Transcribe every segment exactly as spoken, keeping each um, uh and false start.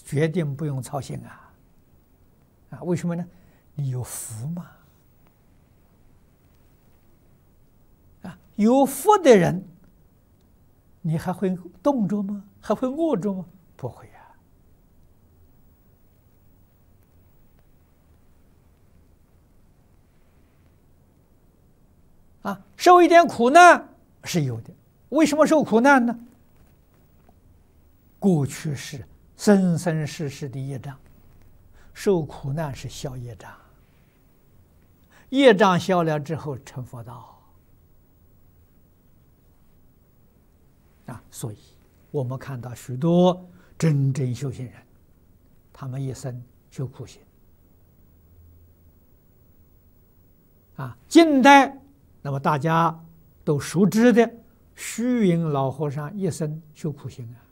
决定不用操心啊！啊，为什么呢？你有福嘛！啊，有福的人，你还会冻着吗？还会饿着吗？不会呀！啊，受一点苦难是有的。为什么受苦难呢？过去是生生世世的业障，受苦难是消业障，业障消了之后成佛道。啊，所以我们看到许多真正修行人，他们一生修苦行。啊，近代那么大家都熟知的虚云老和尚一生修苦行啊，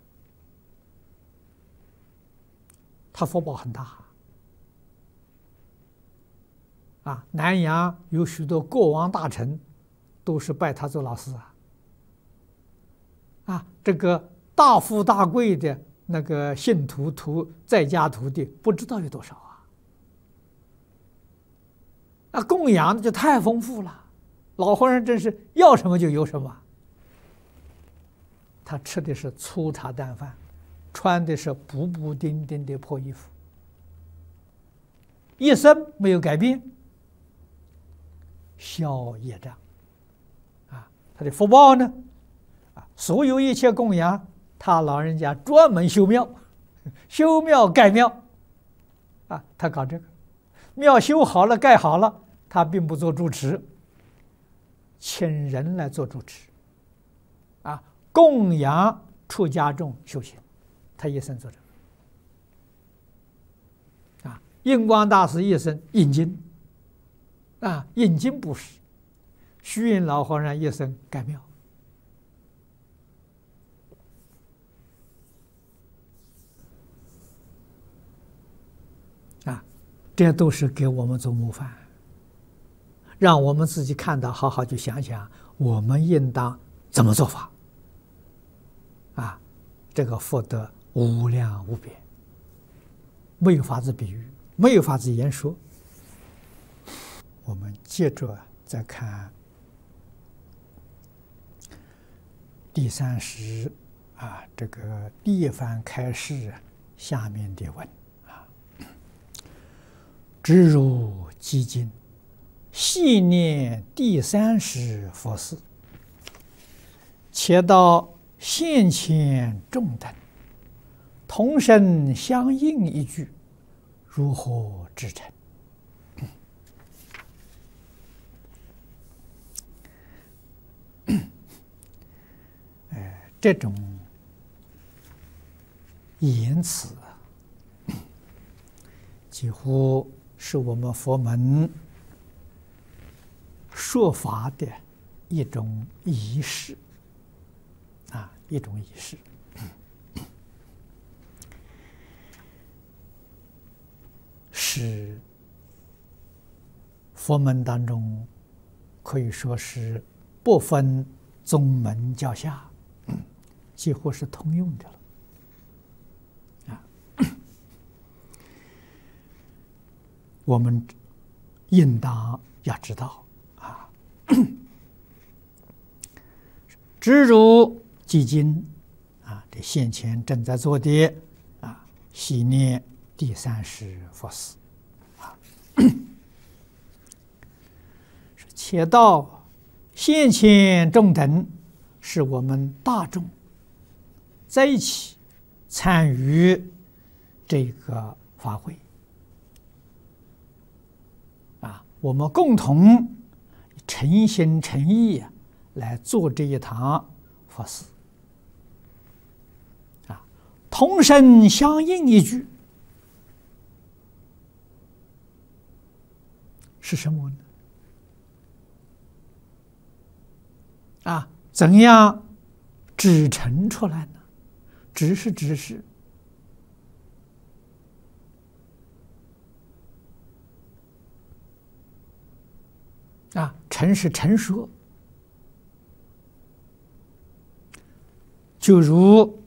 他福报很大。啊，南洋有许多国王大臣都是拜他做老师啊。啊，这个大富大贵的那个信徒徒在家徒弟不知道有多少啊！啊，供养的就太丰富了，老和尚真是要什么就有什么。他吃的是粗茶淡饭，穿的是补补丁丁的破衣服，一生没有改变，消业障。啊，他的福报呢？所有一切供养，他老人家专门修庙，修庙盖庙，啊，他搞这个，庙修好了盖好了，他并不做主持，请人来做主持，啊，供养出家众修行，他一生做这个，啊，印光大师一生印经，啊，印经布施，虚云老和尚一生盖庙。这都是给我们做模范，让我们自己看到，好好去想想，我们应当怎么做法。啊，这个福德无量无边，没有法子比喻，没有法子言说。我们接着再看第三十啊，这个地方开示下面的文。直入基金，细念第三十佛事，且到现前众等，同声相应一句，如何至诚？哎，这种言辞几乎是我们佛门说法的一种仪式啊，一种仪式。是佛门当中可以说是不分宗门教下，几乎是通用的了。我们应当要知道啊，直入基金啊，这现前正在做的啊，细念第三十佛事啊，且到现前众等，是我们大众在一起参与这个法会。我们共同诚心诚意来做这一堂佛事啊，同声相应一句是什么呢？啊，怎样指陈出来呢？指是指示。啊，陈是陈说，就如